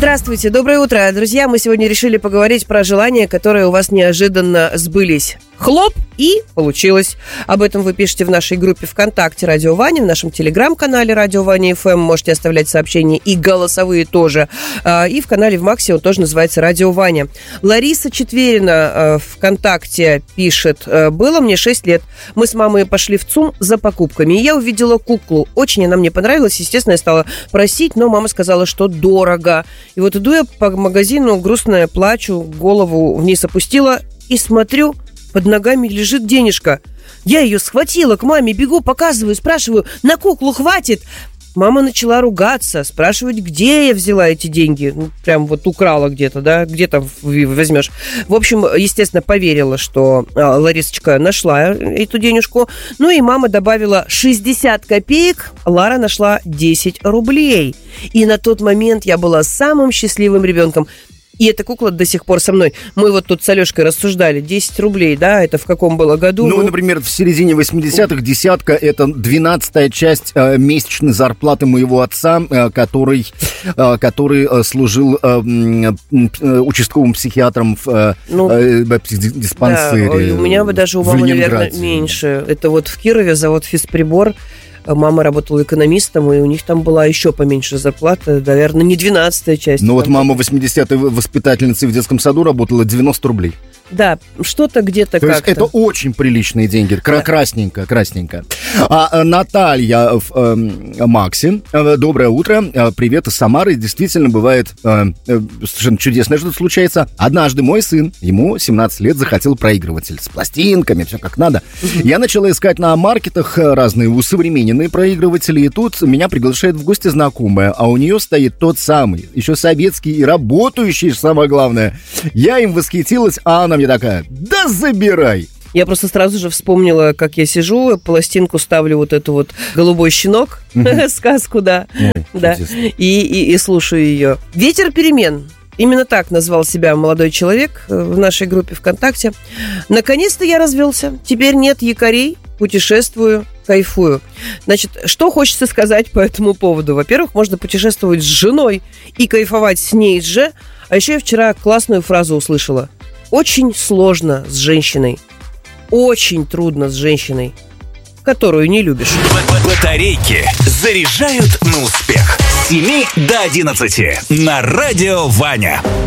Здравствуйте, доброе утро, друзья. Мы сегодня решили поговорить про желания, которые у вас неожиданно сбылись. Хлоп, и получилось. Об этом вы пишете в нашей группе ВКонтакте «Радио Ваня», в нашем телеграм-канале «Радио Ваня ФМ». Можете оставлять сообщения и голосовые тоже. И в канале в Максе он тоже называется «Радио Ваня». Лариса Четверина ВКонтакте пишет: «Было мне 6 лет. Мы с мамой пошли в ЦУМ за покупками. И я увидела куклу. Очень она мне понравилась. Естественно, я стала просить, но мама сказала, что дорого. И вот иду я по магазину, грустная, плачу, голову вниз опустила и смотрю, под ногами лежит денежка. Я ее схватила, к маме бегу, показываю, спрашиваю, на куклу хватит? Мама начала ругаться, спрашивать, где я взяла эти деньги. Ну, прям вот украла где-то, да? Где там возьмешь? В общем, естественно, поверила, что Ларисочка нашла эту денежку. Ну и мама добавила 60 копеек, Лара нашла 10 рублей. И на тот момент я была самым счастливым ребенком. И эта кукла до сих пор со мной. Мы вот тут с Алешкой рассуждали. 10 рублей, да, это в каком было году? Ну, например, в середине 80-х десятка – это 12-я часть месячной зарплаты моего отца, который служил участковым психиатром в диспансере. Да, у меня бы даже у мамы, наверное, меньше. Это вот в Кирове завод «Физприбор». Мама работала экономистом, и у них там была еще поменьше зарплата, наверное, не 12-я часть. Ну вот мама 80-й воспитательницей в детском саду работала, 90 рублей. Да, что-то где-то то как-то. Есть это очень приличные деньги, красненько. Наталья в Максе. Доброе утро, привет из Самары. Действительно, бывает совершенно чудесное что-то случается. Однажды мой сын, ему 17 лет, захотел проигрыватель с пластинками, все как надо. Я начала искать на маркетах разные усовремененные проигрыватели, и тут меня приглашает в гости знакомая, а у нее стоит тот самый, еще советский и работающий, самое главное. Я им восхитилась, а она мне такая: да забирай! Я просто сразу же вспомнила, как я сижу, пластинку ставлю вот эту вот «Голубой щенок», сказку, да, и слушаю ее. «Ветер перемен». Именно так назвал себя молодой человек в нашей группе ВКонтакте. Наконец-то я развелся. Теперь нет якорей, путешествую, кайфую. Значит, что хочется сказать по этому поводу? Во-первых, можно путешествовать с женой и кайфовать с ней же. А еще я вчера классную фразу услышала. Очень сложно с женщиной. Очень трудно с женщиной, которую не любишь. Батарейки заряжают на успех. С 7 до 11 на Радио Ваня.